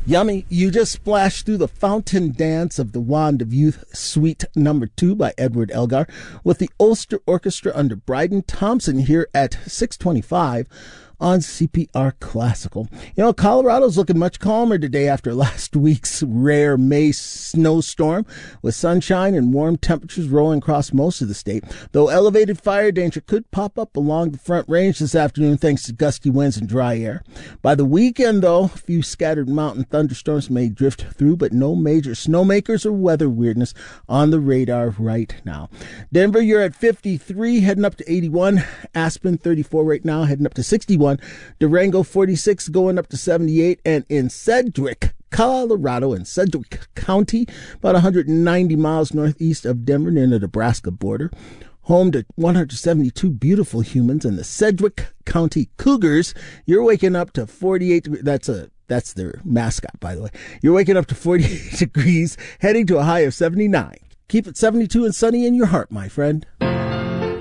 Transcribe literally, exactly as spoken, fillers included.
Yummy. You just splashed through the fountain dance of the Wand of Youth Suite Number Two by Edward Elgar with the Ulster Orchestra under Bryden Thompson here at six twenty-five on C P R Classical. You know, Colorado's looking much calmer today after last week's rare May snowstorm, with sunshine and warm temperatures rolling across most of the state, though elevated fire danger could pop up along the Front Range this afternoon thanks to gusty winds and dry air. By the weekend, though, a few scattered mountain thunderstorms may drift through, but no major snowmakers or weather weirdness on the radar right now. Denver, you're at fifty-three, heading up to eighty-one. Aspen, thirty-four right now, heading up to sixty-one. Durango, forty-six, going up to seventy-eight. And in Sedgwick, Colorado, in Sedgwick County, about one hundred ninety miles northeast of Denver near the Nebraska border, home to one hundred seventy-two beautiful humans and the Sedgwick County Cougars, you're waking up to forty-eight. That's a That's their mascot, by the way. You're waking up to forty-eight degrees, heading to a high of seventy-nine. Keep it seventy-two and sunny in your heart, my friend.